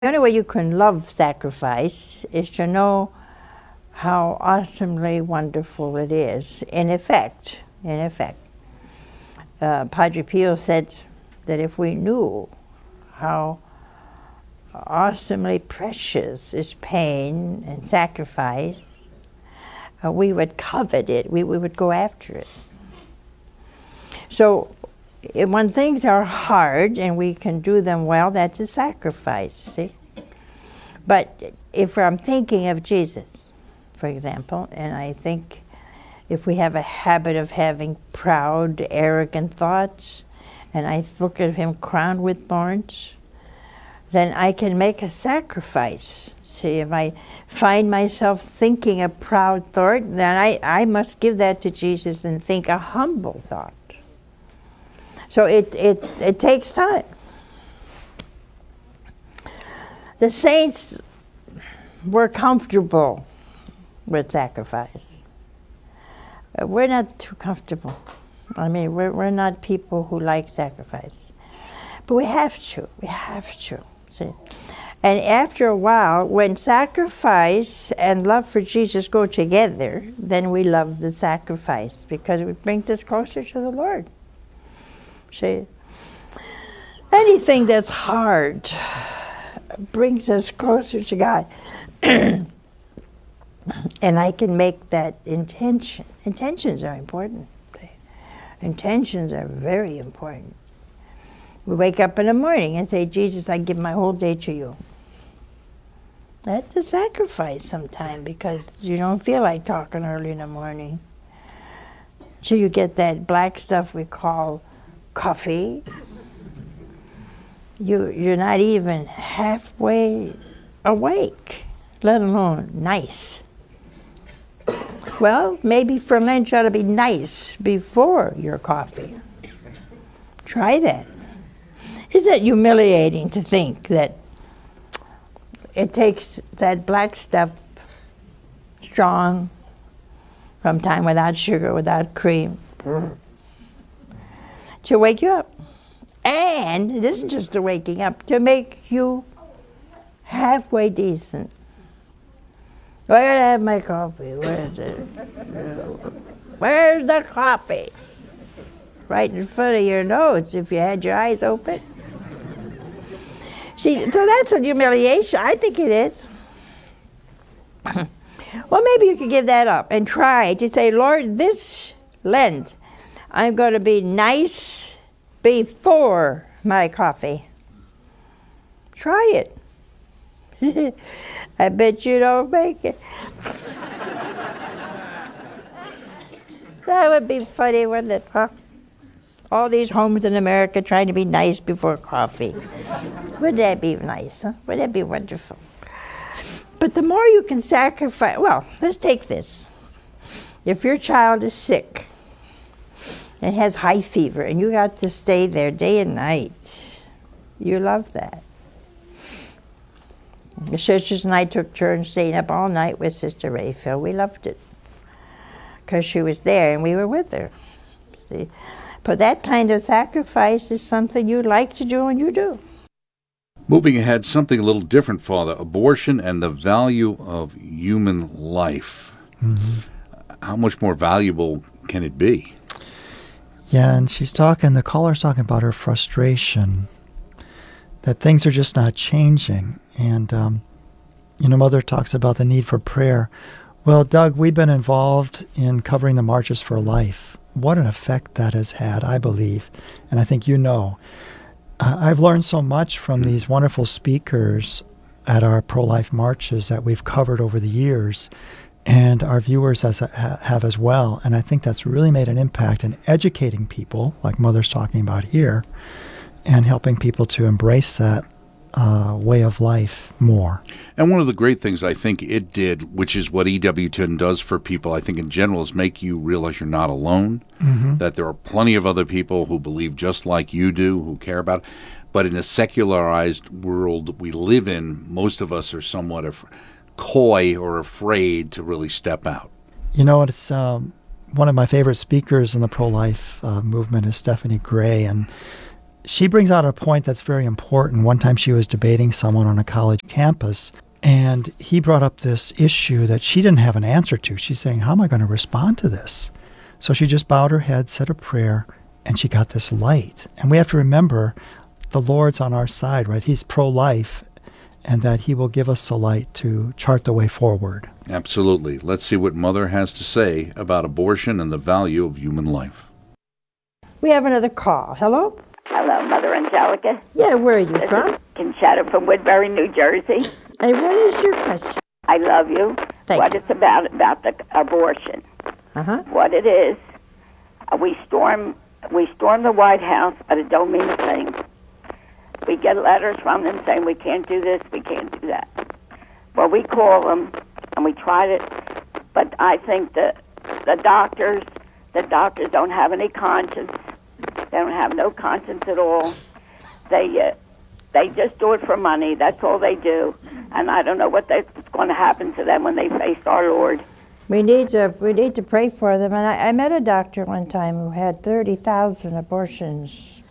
The only way you can love sacrifice is to know how awesomely wonderful it is. In effect, Padre Pio said that if we knew how awesomely precious is pain and sacrifice, we would covet it, we would go after it. So when things are hard and we can do them well, that's a sacrifice, see? But if I'm thinking of Jesus, for example, and I think if we have a habit of having proud, arrogant thoughts, and I look at him crowned with thorns, then I can make a sacrifice. See, if I find myself thinking a proud thought, then I must give that to Jesus and think a humble thought. So it takes time. The saints were comfortable with sacrifice. We're not too comfortable. I mean, we're not people who like sacrifice. But we have to, see. And after a while, when sacrifice and love for Jesus go together, then we love the sacrifice because it brings us closer to the Lord. See, anything that's hard brings us closer to God. And I can make that intention. Intentions are important. Intentions are very important. We wake up in the morning and say, Jesus, I give my whole day to you. That's a sacrifice sometimes because you don't feel like talking early in the morning. So you get that black stuff we call coffee. You're not even halfway awake, let alone nice. Well, maybe for lunch ought to be nice before your coffee. Try that. Isn't it humiliating to think that it takes that black stuff, strong, from time without sugar, without cream, to wake you up? And it isn't just to waking up, to make you halfway decent. I gotta have my coffee. Where is it? Where's the coffee? Right in front of your nose if you had your eyes open. See, so that's a humiliation. I think it is. Well, maybe you could give that up and try to say, Lord, this Lent, I'm going to be nice before my coffee. Try it. I bet you don't make it. That would be funny, wouldn't it? Huh? All these homes in America trying to be nice before coffee. Wouldn't that be nice, huh? Wouldn't that be wonderful? But the more you can sacrifice, well, let's take this. If your child is sick and has high fever and you got to stay there day and night, you love that. The sisters and I took turns staying up all night with Sister Rayfield. We loved it because she was there and we were with her. See? But that kind of sacrifice is something you like to do and you do. Moving ahead, something a little different, Father. Abortion and the value of human life. Mm-hmm. How much more valuable can it be? Yeah, and the caller's talking about her frustration, that things are just not changing. And, Mother talks about the need for prayer. Well, Doug, we've been involved in covering the Marches for Life. What an effect that has had, I believe, and I think you know. I've learned so much from these wonderful speakers at our pro-life marches that we've covered over the years, and our viewers have as well. And I think that's really made an impact in educating people, like Mother's talking about here, and helping people to embrace that way of life more. And one of the great things I think it did, which is what EWTN does for people, I think in general, is make you realize you're not alone, that there are plenty of other people who believe just like you do, who care about it. But in a secularized world we live in, most of us are somewhat coy or afraid to really step out. You know, it's one of my favorite speakers in the pro-life movement is Stephanie Gray, and she brings out a point that's very important. One time she was debating someone on a college campus, and he brought up this issue that she didn't have an answer to. She's saying, how am I going to respond to this? So she just bowed her head, said a prayer, and she got this light. And we have to remember the Lord's on our side, right? He's pro-life, and that he will give us the light to chart the way forward. Absolutely. Let's see what Mother has to say about abortion and the value of human life. We have another call. Hello? Hello, Mother Angelica. Yeah, where are you This from? is Conchetta from Woodbury, New Jersey. And what is your question? I love you. Thank What you. it's about the abortion. Uh-huh. What it is, we storm the White House, but it don't mean a thing. We get letters from them saying we can't do this, we can't do that. Well, we call them, and we tried it, but I think the doctors don't have any conscience. They don't have no conscience at all. They just do it for money. That's all they do. And I don't know what's going to happen to them when they face our Lord. We need to pray for them. And I met a doctor one time who had 30,000 abortions.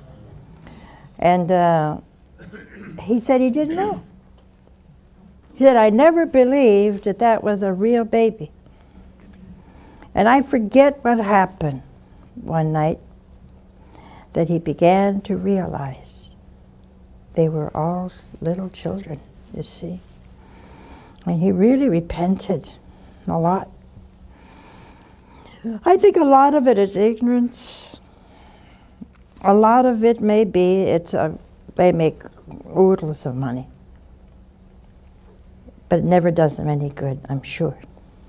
And he said he didn't know. He said, I never believed that was a real baby. And I forget what happened one night that he began to realize they were all little children, you see. And he really repented a lot. I think a lot of it is ignorance. A lot of it may be they make oodles of money. But it never does them any good, I'm sure.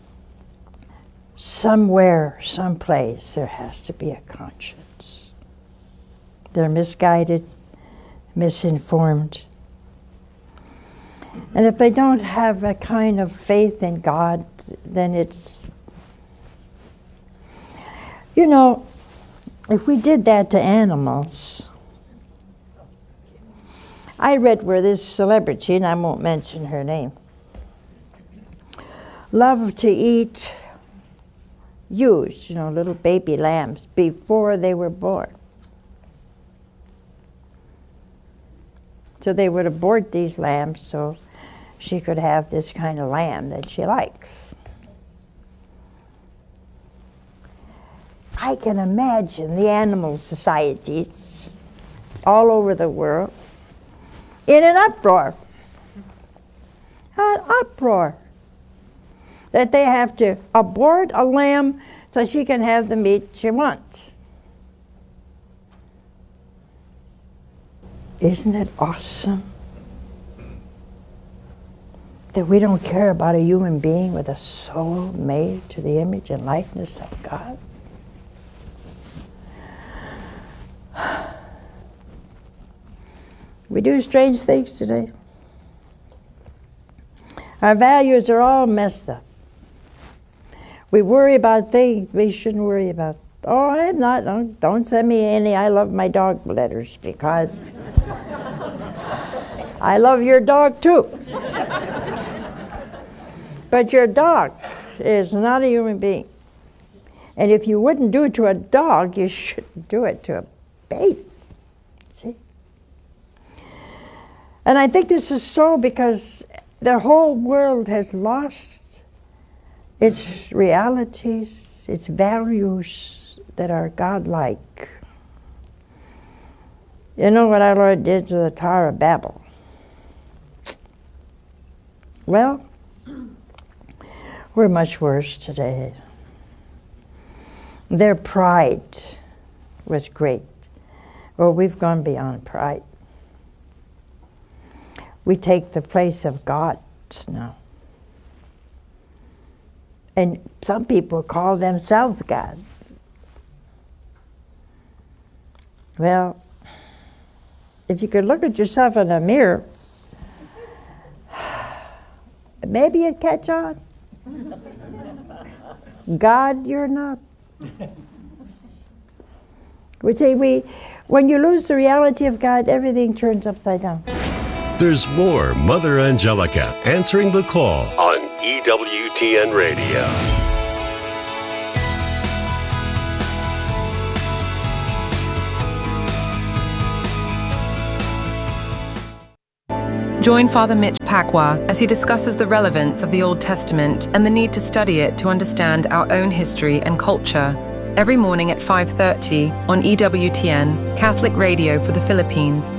Somewhere, someplace, there has to be a conscience. They're misguided, misinformed. And if they don't have a kind of faith in God, then it's... You know, if we did that to animals... I read where this celebrity, and I won't mention her name, loved to eat ewes, little baby lambs, before they were born. So they would abort these lambs so she could have this kind of lamb that she likes. I can imagine the animal societies all over the world in an uproar. An uproar. That they have to abort a lamb so she can have the meat she wants. Isn't it awesome that we don't care about a human being with a soul made to the image and likeness of God? We do strange things today. Our values are all messed up. We worry about things we shouldn't worry about. Oh, I'm not, don't send me any I love my dog letters, because I love your dog too. But your dog is not a human being. And if you wouldn't do it to a dog, you shouldn't do it to a baby. See? And I think this is so because the whole world has lost its realities, its values that are godlike. You know what our Lord did to the Tower of Babel? Well, we're much worse today. Their pride was great. Well, we've gone beyond pride. We take the place of God now. And some people call themselves God. Well, if you could look at yourself in a mirror, maybe you'd catch on. God, you're not. We say when you lose the reality of God, everything turns upside down. There's more Mother Angelica answering the call on EWTN Radio. Join Father Mitch Pacwa as he discusses the relevance of the Old Testament and the need to study it to understand our own history and culture. Every morning at 5:30 on EWTN, Catholic Radio for the Philippines.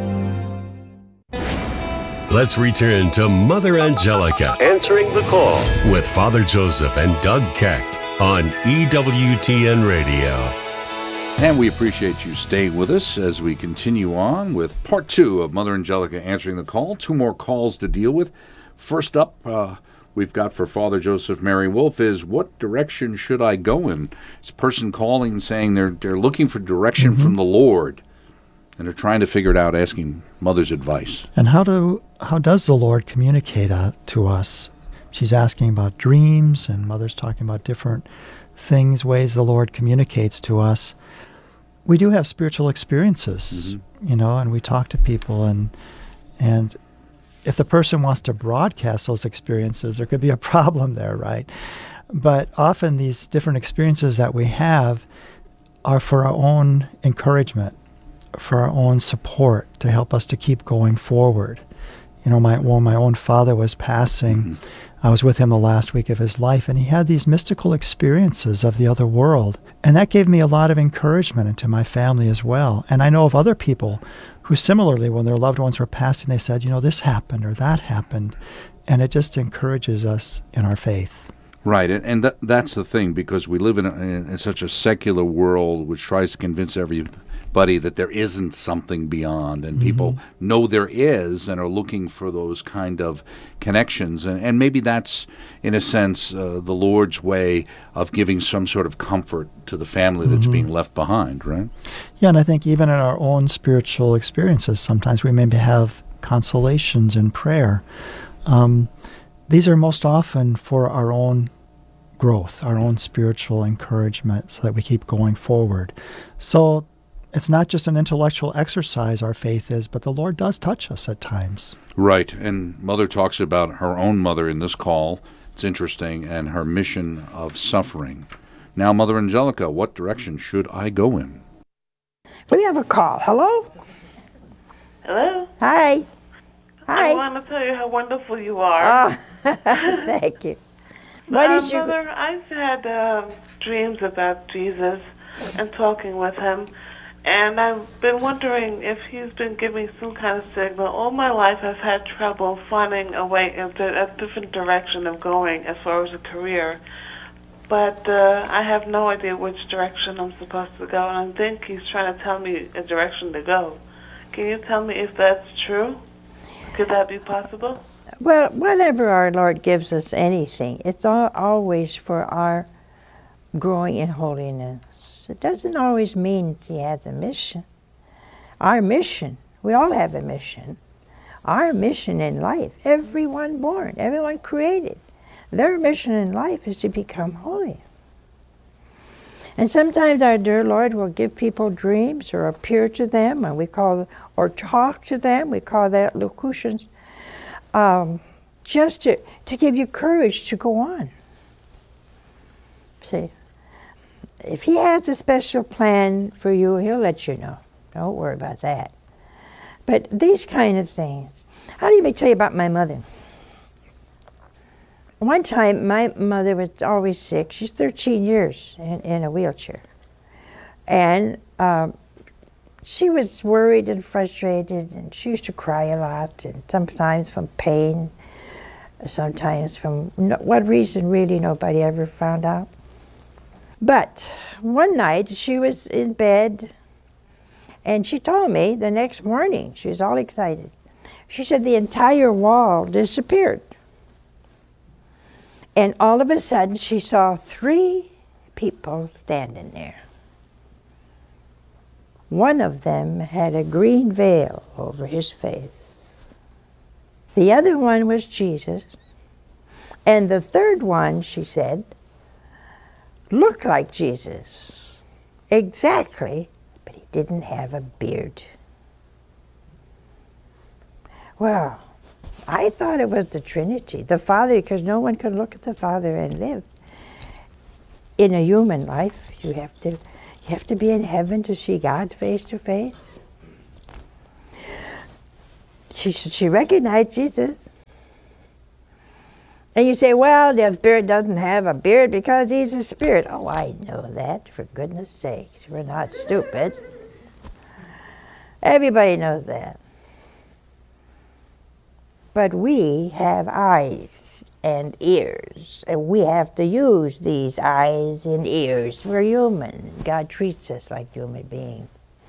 Let's return to Mother Angelica answering the call with Father Joseph and Doug Keck on EWTN Radio. And we appreciate you staying with us as we continue on with part 2 of Mother Angelica answering the call. 2 more calls to deal with. First up, we've got for Father Joseph Mary Wolf is, what direction should I go in? It's a person calling saying they're looking for direction from the Lord, and they're trying to figure it out, asking Mother's advice. And how does the Lord communicate to us? She's asking about dreams, and Mother's talking about different things, ways the Lord communicates to us. We do have spiritual experiences, and we talk to people, and if the person wants to broadcast those experiences, there could be a problem there, right? But often these different experiences that we have are for our own encouragement, for our own support, to help us to keep going forward. When my own father was passing, I was with him the last week of his life, and he had these mystical experiences of the other world. And that gave me a lot of encouragement, and to my family as well. And I know of other people who similarly, when their loved ones were passing, they said, this happened or that happened. And it just encourages us in our faith. Right, and that's the thing, because we live in such a secular world which tries to convince everybody that there isn't something beyond, and people know there is and are looking for those kind of connections. And maybe that's, in a sense, the Lord's way of giving some sort of comfort to the family that's being left behind, right? Yeah, and I think even in our own spiritual experiences, sometimes we maybe have consolations in prayer. These are most often for our own growth, our own spiritual encouragement, so that we keep going forward. So it's not just an intellectual exercise, our faith is, but the Lord does touch us at times. Right, and Mother talks about her own mother in this call. It's interesting, and her mission of suffering. Now, Mother Angelica, what direction should I go in? We have a call. Hello? Hello? Hi. Hi. I want to tell you how wonderful you are. Oh, thank you. What is your... Mother, I've had dreams about Jesus and talking with him, and I've been wondering if he's been giving some kind of signal. All my life I've had trouble finding a way, a different direction of going as far as a career, but I have no idea which direction I'm supposed to go, and I think he's trying to tell me a direction to go. Can you tell me if that's true? Could that be possible? Well, whenever our Lord gives us anything, it's always for our growing in holiness. It doesn't always mean he has a mission. Our mission, we all have a mission. Our mission in life, everyone born, everyone created, their mission in life is to become holy. And sometimes our dear Lord will give people dreams or appear to them, and or talk to them. We call that locutions. Just to give you courage to go on. See, if he has a special plan for you, he'll let you know. Don't worry about that. But these kind of things. I'll even tell you about my mother. One time, my mother was always sick. She's 13 years in a wheelchair. And she was worried and frustrated, and she used to cry a lot, and sometimes from pain, sometimes from what reason really nobody ever found out. But one night she was in bed, and she told me the next morning, she was all excited. She said the entire wall disappeared. And all of a sudden she saw 3 people standing there. One of them had a green veil over his face. The other one was Jesus. And the third one, she said, looked like Jesus. Exactly, but he didn't have a beard. Well, I thought it was the Trinity, the Father, because no one could look at the Father and live. In a human life, you have to be in heaven to see God face to face. she recognized Jesus. And you say, well, the spirit doesn't have a beard because he's a spirit. Oh, I know that, for goodness sakes. We're not stupid. Everybody knows that. But we have eyes and ears, and we have to use these eyes and ears. We're human. God treats us like human beings.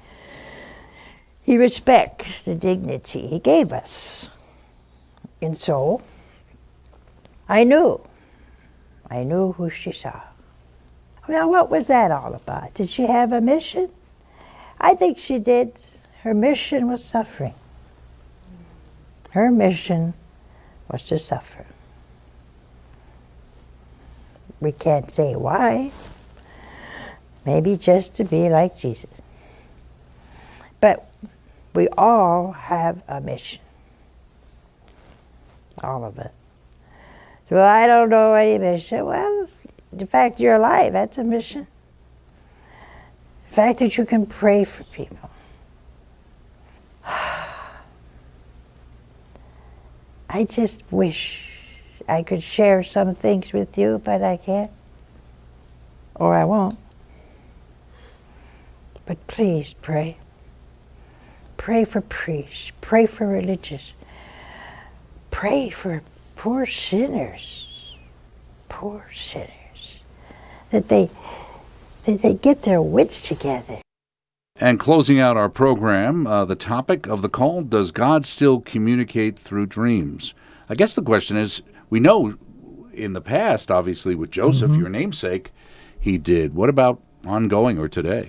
He respects the dignity he gave us. And so, I knew who she saw. Well, what was that all about? Did she have a mission? I think she did. Her mission was suffering. Her mission was to suffer. We can't say why. Maybe just to be like Jesus. But we all have a mission. All of us. So I don't know any mission. Well, the fact you're alive, that's a mission. The fact that you can pray for people. I just wish I could share some things with you, but I can't. Or I won't. But please pray. Pray for priests. Pray for religious. Pray for poor sinners. Poor sinners. That they get their wits together. And closing out our program, the topic of the call, does God still communicate through dreams? I guess the question is, we know in the past, obviously with Joseph, your namesake, he did. What about ongoing or today?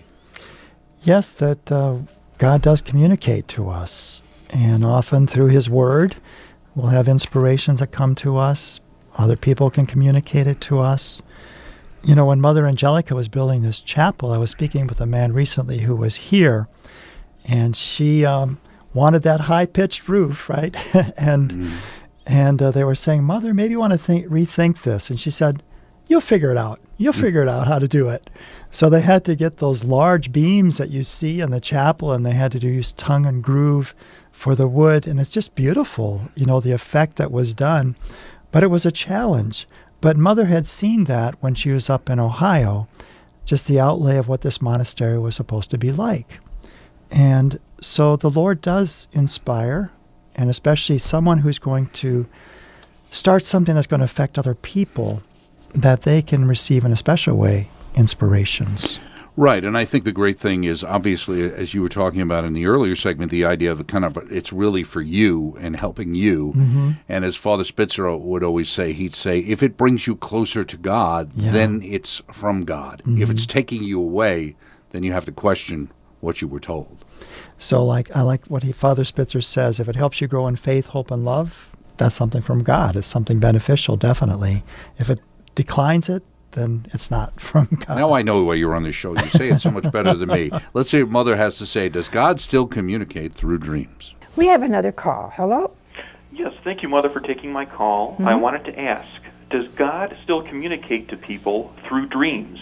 Yes, that God does communicate to us. And often through his word, we'll have inspirations that come to us. Other people can communicate it to us. You know, when Mother Angelica was building this chapel, I was speaking with a man recently who was here, and she wanted that high-pitched roof, right? and they were saying, Mother, maybe you want to rethink this. And she said, you'll figure it out. You'll figure it out how to do it. So they had to get those large beams that you see in the chapel, and they had to use tongue and groove for the wood. And it's just beautiful, you know, the effect that was done. But it was a challenge. But Mother had seen that when she was up in Ohio, just the outlay of what this monastery was supposed to be like. And so the Lord does inspire, and especially someone who's going to start something that's going to affect other people, that they can receive in a special way inspirations. Right, and I think the great thing is, obviously, as you were talking about in the earlier segment, the idea of kind of it's really for you and helping you. And as Father Spitzer would always say, he'd say, if it brings you closer to God, then it's from God. If it's taking you away, then you have to question what you were told. So I like what Father Spitzer says, if it helps you grow in faith, hope, and love, that's something from God. It's something beneficial, definitely. If it declines it, then it's not from God. Now I know why you're on this show. You say it so much better than me. Let's see what Mother has to say. Does God still communicate through dreams? We have another call. Hello? Yes, thank you, Mother, for taking my call. I wanted to ask, does God still communicate to people through dreams?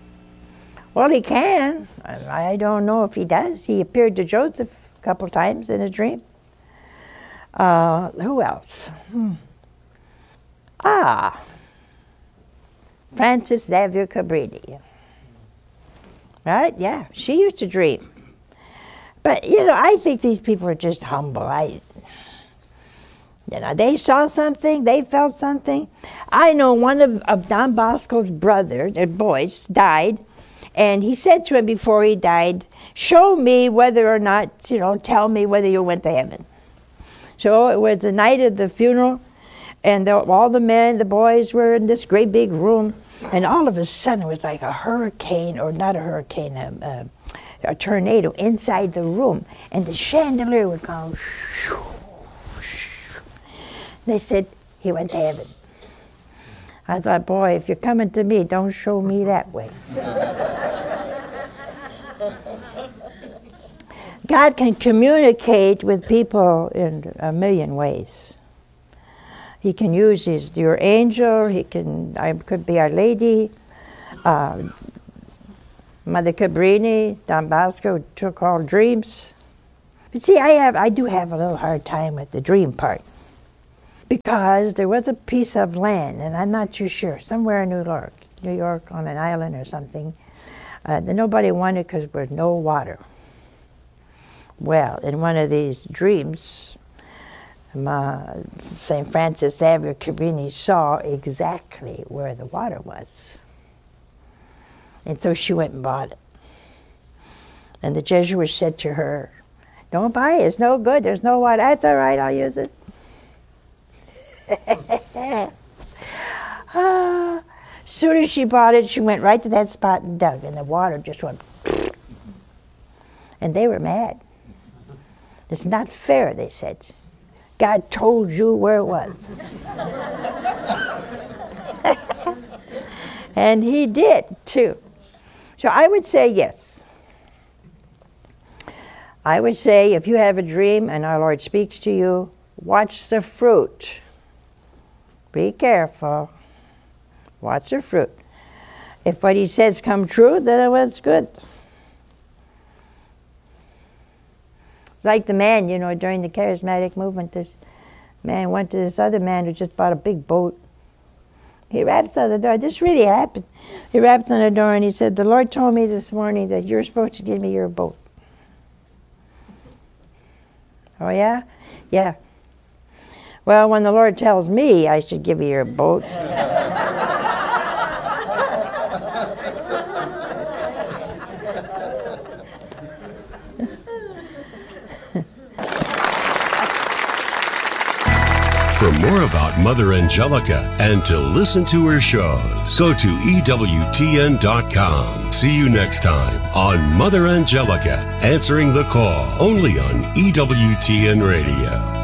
Well, he can. I don't know if he does. He appeared to Joseph a couple times in a dream. Who else? Frances Xavier Cabrini. Right? Yeah, she used to dream. But, you know, I think these people are just humble. They saw something, they felt something. I know one of Don Bosco's boys died, and he said to him before he died, show me whether or not, tell me whether you went to heaven. So it was the night of the funeral, and all the men, the boys were in this great big room, and all of a sudden it was like a hurricane, or not a hurricane, a tornado inside the room, and the chandelier would go. They said, he went to heaven. I thought, boy, if you're coming to me, don't show me that way. God can communicate with people in a million ways. He can use your angel, could be Our Lady, Mother Cabrini, Don Bosco took all dreams. But see, I do have a little hard time with the dream part. Because there was a piece of land, and I'm not too sure, somewhere in New York on an island or something, that nobody wanted because there was no water. Well, in one of these dreams, St. Francis Xavier Cabrini saw exactly where the water was. And so she went and bought it. And the Jesuits said to her, "Don't buy it, it's no good, there's no water." "That's all right, I'll use it." As soon as she bought it, she went right to that spot and dug, and the water just went. And they were mad. "It's not fair," they said. "God told you where it was." And he did, too. So I would say yes. I would say if you have a dream and our Lord speaks to you, watch the fruit. Be careful. Watch the fruit. If what he says come true, then it was good. Like the man, during the charismatic movement, this man went to this other man who just bought a big boat. He raps on the door. This really happened. He rapped on the door and he said, "The Lord told me this morning that you're supposed to give me your boat." "Oh, yeah?" "Yeah." "Well, when the Lord tells me I should give you your boat." For more about Mother Angelica and to listen to her shows, go to EWTN.com. See you next time on Mother Angelica, Answering the Call, only on EWTN Radio.